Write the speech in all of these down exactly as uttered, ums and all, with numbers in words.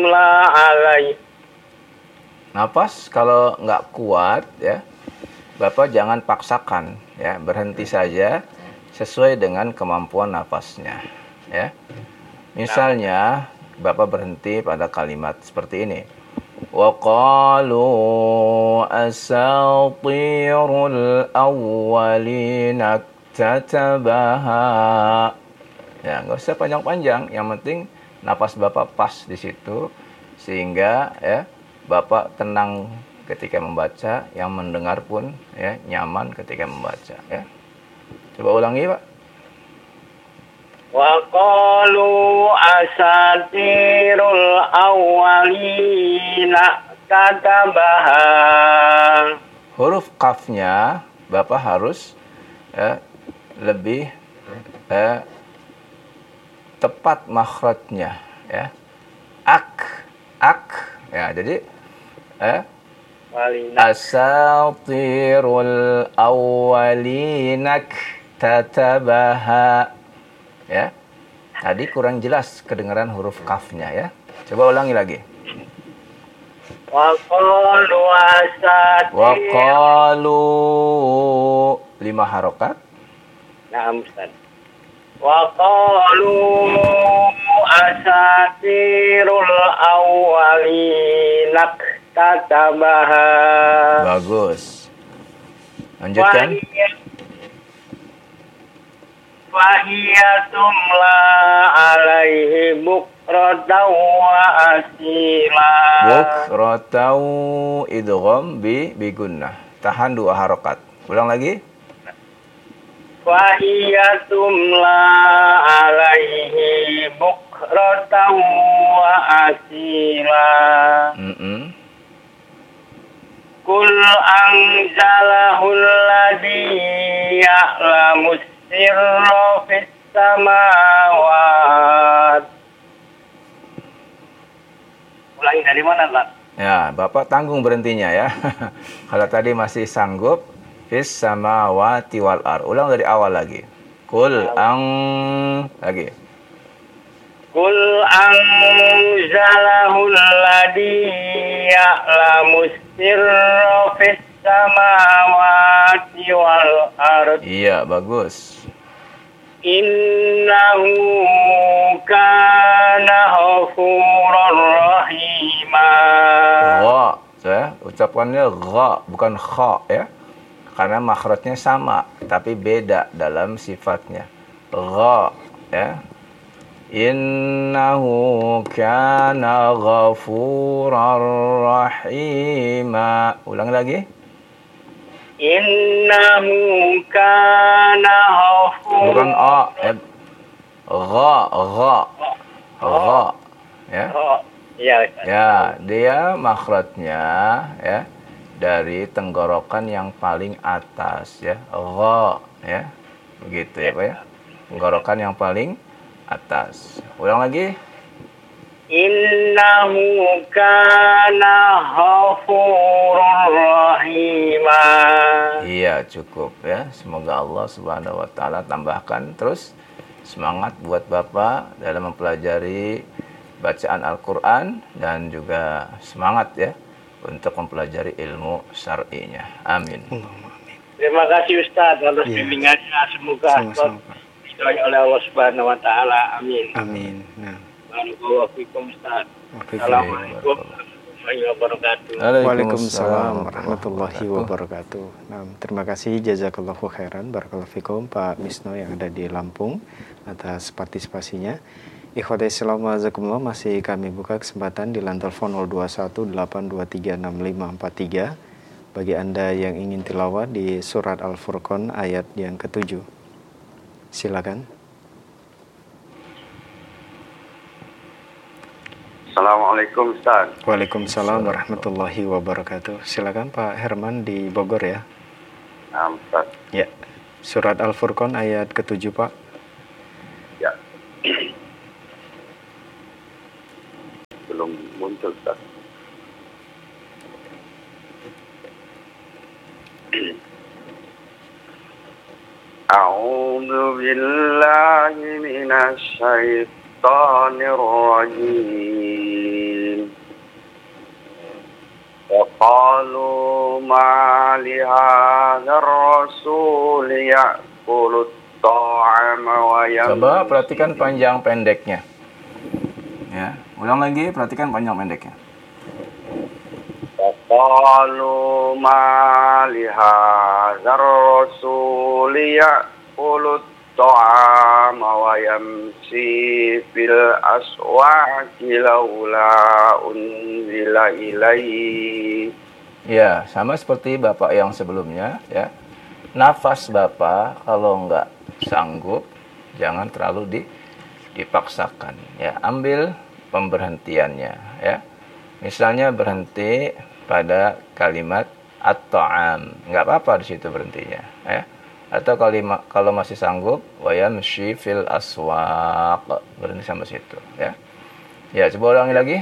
la alai. Napas kalau nggak kuat ya, Bapak jangan paksakan ya, berhenti saja sesuai dengan kemampuan napasnya ya. Misalnya Bapak berhenti pada kalimat seperti ini. Wa qalu asatirul awwalina tatabaha. Ya, nggak usah panjang-panjang, yang penting napas Bapak pas di situ sehingga ya Bapak tenang ketika membaca, yang mendengar pun ya nyaman ketika membaca ya. Coba ulangi, Pak. Wa qalu asatirul awwalina katabaha. Huruf kafnya Bapak harus ya, lebih ya, tepat makhrajnya ya. Ak, ak ya, jadi eh asatirul awwalinak tatabaha ya. Tadi kurang jelas kedengaran huruf kafnya ya. Coba ulangi lagi. Wa qalu asatir. Wa qalu lima harokat. Nah, Ustaz. Wa qalu asatirul awwalinak katabaha. Bagus. Lanjutkan. Fahiyatum la alaihi bukratan wa asila. Bukratan idgham bi bi gunnah. Tahan dua harokat. Ulang lagi. Fahiyatum la alaihi bukratan wa asila. Mm-mm. Kul anzalahul ladzi ya'lamu sirra fis samawat. Ulangi dari mana, Pak? Ya, Bapak tanggung berhentinya ya. Kalau tadi masih sanggup, fis samawati wal ar. Ulang dari awal lagi. Kul ang lagi. Kul anzalahul ladzi ya'lamu sirra fis samawati wal ard. Iya, bagus. Innahu kana ghafurar rahima. Gha, ya, ucapannya gha bukan kha ya. Karena makhrajnya sama tapi beda dalam sifatnya. Gha ya. Innahu kana ghafurar rahima. Ulang lagi. Innahu kana ghafur. Bukan a, eh, gha, gha, gha, ya. Oh, iya. Ya, dia makhrajnya ya dari tenggorokan yang paling atas ya. Gha, ya. Begitu ya, Pak ya. Tenggorokan yang paling atas. Ulang lagi. Innahu kana ghafurur rahima. Iya, cukup ya. Semoga Allah Subhanahu wa taala tambahkan terus semangat buat Bapak dalam mempelajari bacaan Al-Qur'an dan juga semangat ya untuk mempelajari ilmu syar'inya. Amin. Terima kasih Ustaz atas Ya. bimbingannya. Semoga Sama-sama, Pak. diridhoi oleh Allah Subhanahu wa taala. Amin. Amin. Nah, Barakallahu fikum Ustaz. Waalaikumsalam. Assalamualaikum warahmatullahi wabarakatuh. Waalaikumsalam warahmatullahi wabarakatuh. Nah, terima kasih jazakallahu khairan barakallahu fikum Pak Misno yang ada di Lampung atas partisipasinya. Ikhwatai Islam wajazakumullah, masih kami buka kesempatan di line telepon nol dua satu delapan dua tiga enam lima empat tiga bagi Anda yang ingin tilawah di surat Al-Furqan ayat yang ketujuh. Silakan. Assalamualaikum Ustaz. Waalaikumsalam warahmatullahi wabarakatuh. Silakan Pak Herman di Bogor ya. Nah, Ustaz. Ya. Surat Al-Furqan ayat ketujuh Pak. Ya. Belum muncul Ustaz. A'udzu billahi minasy syaithanir rajim. qalu ma li hadzal rasul ya'kulu at-ta'ama wa yam. Coba perhatikan panjang pendeknya. Ya, ulang lagi, perhatikan panjang pendeknya. Qalu ma li hadzal rasul ya'kulu at-ta'ama wa yamshi fil aswaqi laula unzila ilaihi. Ya, sama seperti Bapak yang sebelumnya ya. Nafas Bapak kalau nggak sanggup jangan terlalu di, dipaksakan ya. Ambil pemberhentiannya ya. Misalnya berhenti pada kalimat at-ta'am. Nggak apa-apa di situ berhentinya ya. Atau kalimat kalau masih sanggup wa yamshi fil aswaq, berhenti sampai situ ya. Ya, coba ulangi lagi.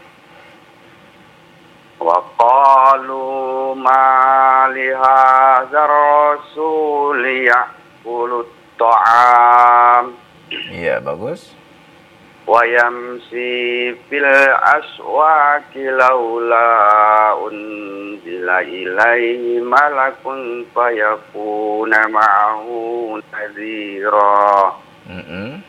Wa qalu ma li hadzal rasul ya'kulu at-ta'am. Iya, bagus. Wa yamshi fil aswaqi laula unzila ilaihi malakun fayakuna ma'ahu nadhira. Mm-mm.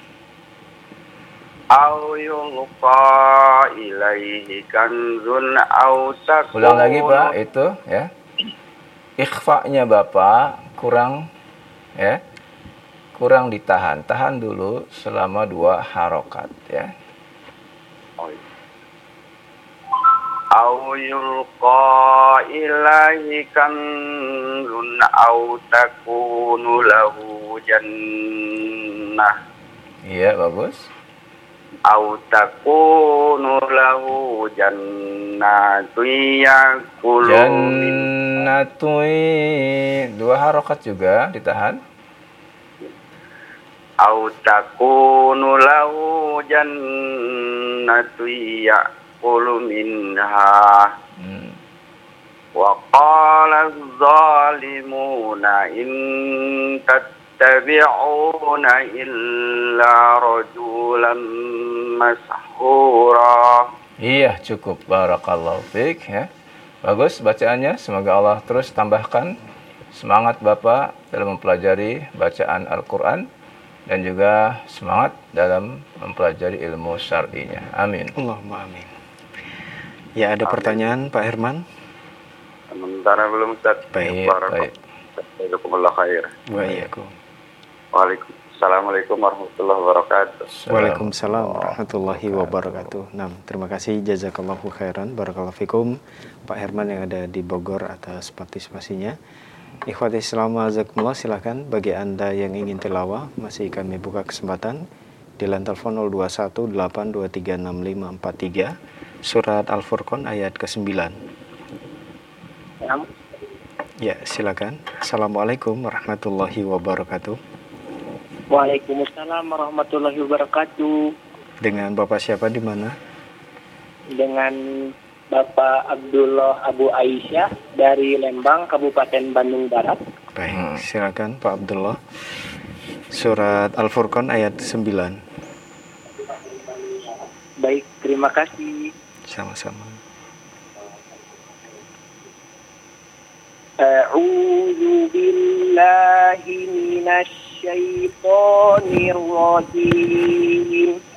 Au yulqa ilaihi kanzun au takun. Ulang lagi Pak, itu ya. Ikhfa-nya Bapak kurang ya. Kurang ditahan. Tahan dulu selama dua harokat ya. Au yulqa ilaihi kanzun au takunu lahu jannah. Iya, bagus. Au takunu lahu jannatu yakulu min. Jannatui, dua harokat juga ditahan. Au takunu lahu jannatu yakulu minha. Hmm. Wa qala adh-dhalimuna in tattabi'una illa rajulan mashhura. Iya, cukup. Barakallahu fiik ya. Bagus bacaannya. Semoga Allah terus tambahkan semangat Bapak dalam mempelajari bacaan Al-Qur'an dan juga semangat dalam mempelajari ilmu syar'inya. Amin. Allahumma amin. Ya, ada amin. Pertanyaan Pak Herman? Sementara belum Ustaz. Baik, baik. Jazakumullah khair. Waalaikum. Waalaikumsalam. Assalamualaikum warahmatullahi wabarakatuh. Waalaikumsalam warahmatullahi wabarakatuh. Nah, terima kasih jazakallahu khairan barakallahu fikum Pak Herman yang ada di Bogor atas partisipasinya. Ikhwati Islam azakumullah, silakan bagi Anda yang ingin tilawah masih kami buka kesempatan di line telepon nol dua satu delapan dua tiga enam lima empat tiga surat Al-Furqan ayat kesembilan. Ya, silakan. Assalamualaikum warahmatullahi wabarakatuh. Waalaikumsalam warahmatullahi wabarakatuh. Dengan Bapak siapa di mana? Dengan Bapak Abdullah Abu Aisyah dari Lembang, Kabupaten Bandung Barat. Baik, silakan Pak Abdullah. Surat Al-Furqan ayat sembilan. Baik, terima kasih. Sama-sama. A'udzu billahi minasy syaithanir rajim.